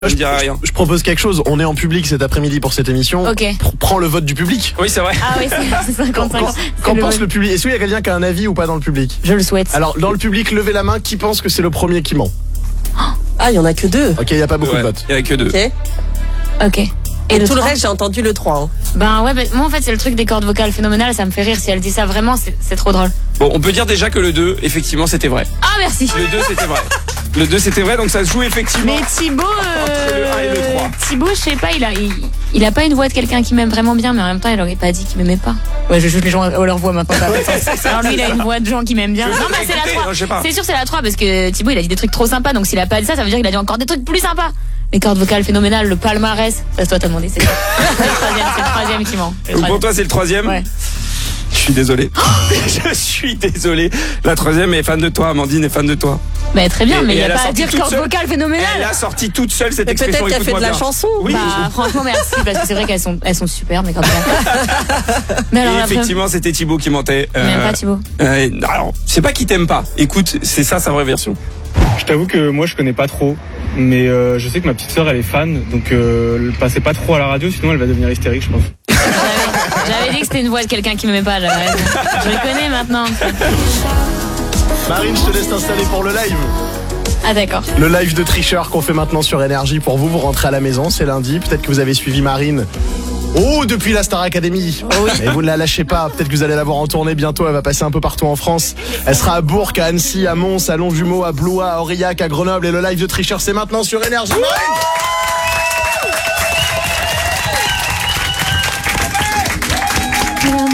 Je dirais rien. Je propose quelque chose. On est en public cet après-midi pour cette émission. Ok. Prends le vote du public. Oui, c'est vrai. Ah oui, c'est 55. Qu'en pense le public? Est-ce qu'il y a quelqu'un qui a un avis ou pas dans le public? Je le souhaite. Alors, dans le public, levez la main. Qui pense que c'est le premier qui ment? Ah, il y en a que 2. Ok, il n'y a pas beaucoup de votes. Il y a que 2. Ok. Ok. Et tout le 3? reste, j'ai entendu le 3. Hein. Ben ouais, moi en fait c'est le truc des cordes vocales phénoménales, ça me fait rire. Si elle dit ça vraiment, c'est trop drôle. Bon, on peut dire déjà que le 2, effectivement, c'était vrai. Ah merci. Le 2, c'était vrai. Le 2, c'était vrai, donc ça se joue effectivement. Mais Thibaut, Entre le 1 et le 3. Thibaut, je sais pas, il a pas une voix de quelqu'un qui m'aime vraiment bien, mais en même temps, il aurait pas dit qu'il m'aimait pas. Ouais, je juge les gens à leur voix maintenant. Alors lui, il a une voix de gens qui m'aiment bien. Non, mais c'est la 3. Je sais pas. C'est sûr, c'est la 3 parce que Thibaut, il a dit des trucs trop sympas, donc s'il a pas dit ça, ça veut dire qu'il a dit encore des trucs plus sympas. Les cordes vocales phénoménales, le palmarès. Ça, toi, t'as demandé, c'est le troisième qui ment. Donc pour toi, c'est le 3e. Ouais. Je suis désolé. Je suis désolé. La 3e est fan de toi, Amandine est fan de toi. Bah très bien, Et mais il y elle a a pas à sorti dire toute cordes seule. vocales Elle phénoménales. a sorti toute seule cette Et expression. peut-être qu'elle fait de la chanson. Oui. Bah franchement merci parce que c'est vrai elles sont super mais quand même. Mais alors Et la preuve, effectivement, c'était Thibaut qui mentait. même pas Thibaut. Alors, c'est pas qu'il t'aime pas. Écoute, c'est ça sa vraie version. Je t'avoue que moi je connais pas trop, mais je sais que ma petite sœur elle est fan, donc passez pas trop à la radio, sinon elle va devenir hystérique, je pense. J'avais dit que c'était une voix de quelqu'un qui m'aimait pas, j'avais raison. Je le connais maintenant. Marine, je te laisse t'installer pour le live. Ah d'accord. Le live de tricheur qu'on fait maintenant sur Énergie pour vous. Vous rentrez à la maison, c'est lundi. Peut-être que vous avez suivi Marine. Oh, depuis la Star Academy. Et vous ne la lâchez pas. Peut-être que vous allez la voir en tournée bientôt. Elle va passer un peu partout en France. Elle sera à Bourg, à Annecy, à Mons, à Longjumeau, à Blois, à Aurillac, à Grenoble. Et le live de tricheur, c'est maintenant sur Énergie. Marine!